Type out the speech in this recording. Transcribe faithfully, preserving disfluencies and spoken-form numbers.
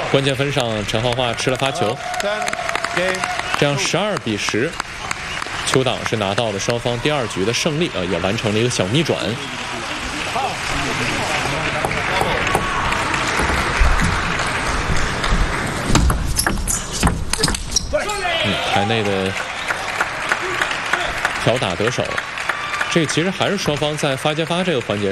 关键分上，陈浩化吃了发球，这样十二比十，邱党是拿到了双方第二局的胜利啊，也完成了一个小逆转。嗯，台内的挑打得手，这其实还是双方在发接发这个环节